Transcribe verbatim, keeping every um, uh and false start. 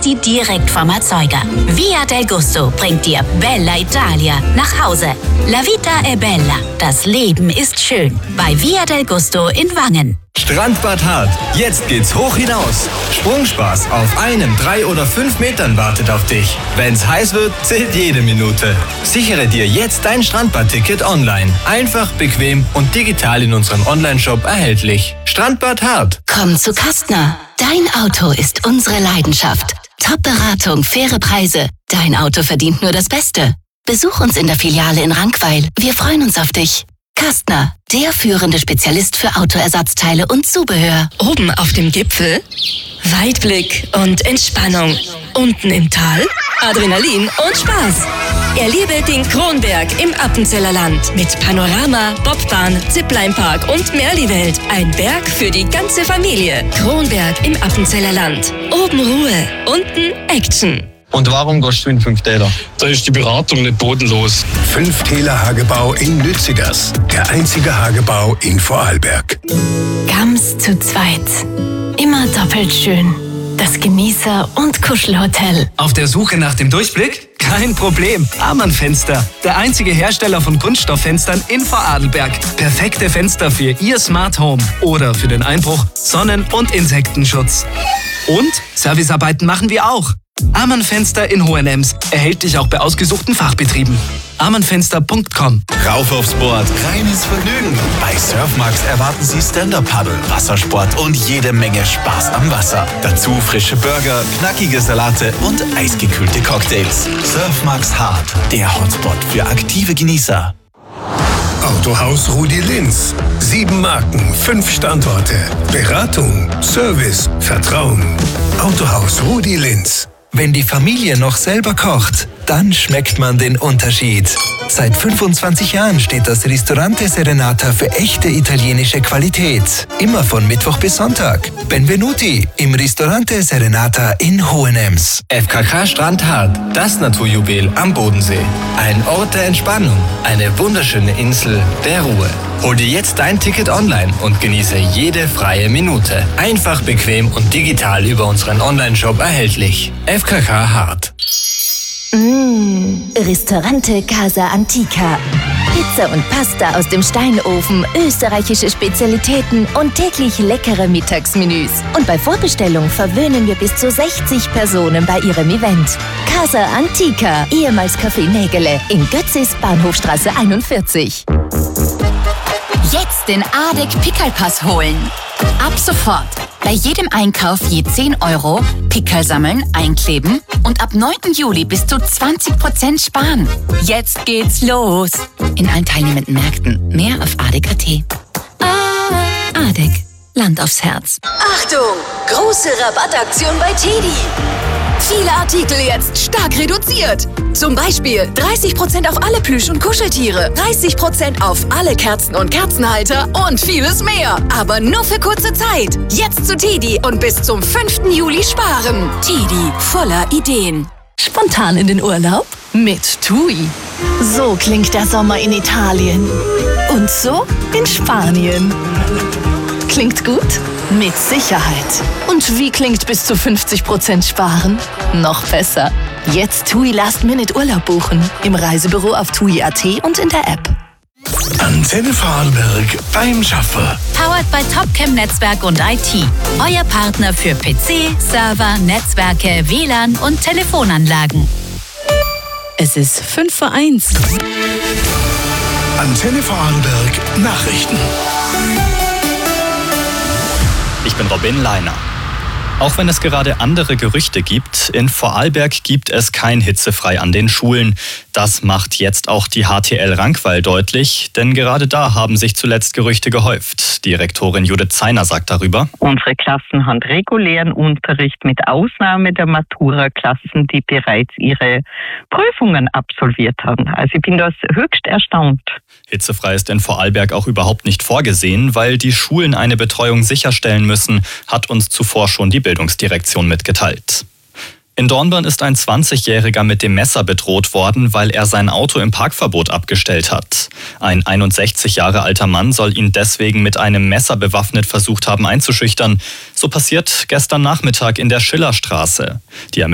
die direkt vom Erzeuger. Via del Gusto bringt dir Bella Italia nach Hause. La vita è bella. Das Leben ist schön. Bei Via del Gusto in Wangen. Strandbad Hart. Jetzt geht's hoch hinaus. Sprungspaß auf einem, drei oder fünf Metern wartet auf dich. Wenn's heiß wird, zählt jede Minute. Sichere dir jetzt dein Strandbad-Ticket online. Einfach, bequem und digital in unserem Onlineshop erhältlich. Strandbad Hart. Komm zu Kastner. Dein Auto ist unsere Leidenschaft. Top-Beratung, faire Preise. Dein Auto verdient nur das Beste. Besuch uns in der Filiale in Rankweil. Wir freuen uns auf dich. Kastner, der führende Spezialist für Autoersatzteile und Zubehör. Oben auf dem Gipfel Weitblick und Entspannung. Unten im Tal Adrenalin und Spaß. Erlebe den Kronberg im Appenzeller Land mit Panorama, Bobbahn, Zipline-Park und Merli-Welt. Ein Berg für die ganze Familie. Kronberg im Appenzeller Land. Oben Ruhe, unten Action. Und warum gehst du in Fünftäler? Da ist die Beratung nicht bodenlos. Fünftäler Hagebau in Lützigers. Der einzige Hagebau in Vorarlberg. Gams zu zweit. Immer doppelt schön. Das Genießer- und Kuschelhotel. Auf der Suche nach dem Durchblick? Kein Problem. Amann Fenster. Der einzige Hersteller von Kunststofffenstern in Vorarlberg. Perfekte Fenster für Ihr Smart Home. Oder für den Einbruch, Sonnen- und Insektenschutz. Und Servicearbeiten machen wir auch. Amann Fenster in Hohenems. Erhältlich auch bei ausgesuchten Fachbetrieben. amannfenster punkt com. Rauf aufs Board, reines Vergnügen. Bei Surfmax erwarten Sie Stand-Up-Paddle, Wassersport und jede Menge Spaß am Wasser. Dazu frische Burger, knackige Salate und eisgekühlte Cocktails. Surfmax Hart, der Hotspot für aktive Genießer. Autohaus Rudi Linz. Sieben Marken, fünf Standorte. Beratung, Service, Vertrauen. Autohaus Rudi Linz. Wenn die Familie noch selber kocht, dann schmeckt man den Unterschied. Seit fünfundzwanzig Jahren steht das Ristorante Serenata für echte italienische Qualität. Immer von Mittwoch bis Sonntag. Benvenuti im Ristorante Serenata in Hohenems. F K K Strand Hart, das Naturjuwel am Bodensee. Ein Ort der Entspannung, eine wunderschöne Insel der Ruhe. Hol dir jetzt dein Ticket online und genieße jede freie Minute. Einfach, bequem und digital über unseren Onlineshop erhältlich. F K K Hart. Mmh, Ristorante Casa Antica. Pizza und Pasta aus dem Steinofen, österreichische Spezialitäten und täglich leckere Mittagsmenüs. Und bei Vorbestellung verwöhnen wir bis zu sechzig Personen bei ihrem Event. Casa Antica, ehemals Café Nägele in Götzis, Bahnhofstraße einundvierzig. Jetzt den Adek Pickelpass holen. Ab sofort. Bei jedem Einkauf je zehn Euro, Pickel sammeln, einkleben und ab neunten Juli bis zu zwanzig Prozent sparen. Jetzt geht's los. In allen teilnehmenden Märkten. Mehr auf adek punkt at. Adek. Land aufs Herz. Achtung! Große Rabattaktion bei Teddy. Viele Artikel jetzt stark reduziert. Zum Beispiel dreißig Prozent auf alle Plüsch- und Kuscheltiere, dreißig Prozent auf alle Kerzen und Kerzenhalter und vieles mehr. Aber nur für kurze Zeit. Jetzt zu Teddy und bis zum fünften Juli sparen. Teddy, voller Ideen. Spontan in den Urlaub mit TUI. So klingt der Sommer in Italien. Und so in Spanien. Klingt gut? Mit Sicherheit. Und wie klingt bis zu fünfzig Prozent sparen? Noch besser. Jetzt TUI Last-Minute Urlaub buchen. Im Reisebüro auf tui punkt at und in der App. Antenne Vorarlberg beim Schaffer. Powered by Topcam Netzwerk und I T. Euer Partner für P C, Server, Netzwerke, W L A N und Telefonanlagen. Es ist fünf vor eins. Antenne Vorarlberg Nachrichten. Ich bin Robin Leiner. Auch wenn es gerade andere Gerüchte gibt, in Vorarlberg gibt es kein Hitzefrei an den Schulen. Das macht jetzt auch die H T L Rankweil deutlich, denn gerade da haben sich zuletzt Gerüchte gehäuft. Die Rektorin Judith Zeiner sagt darüber: Unsere Klassen haben regulären Unterricht mit Ausnahme der Matura-Klassen, die bereits ihre Prüfungen absolviert haben. Also ich bin da höchst erstaunt. Hitzefrei ist in Vorarlberg auch überhaupt nicht vorgesehen, weil die Schulen eine Betreuung sicherstellen müssen, hat uns zuvor schon die Bildungsdirektion mitgeteilt. In Dornbirn ist ein zwanzigjähriger mit dem Messer bedroht worden, weil er sein Auto im Parkverbot abgestellt hat. Ein einundsechzig Jahre alter Mann soll ihn deswegen mit einem Messer bewaffnet versucht haben einzuschüchtern. So passiert gestern Nachmittag in der Schillerstraße. Die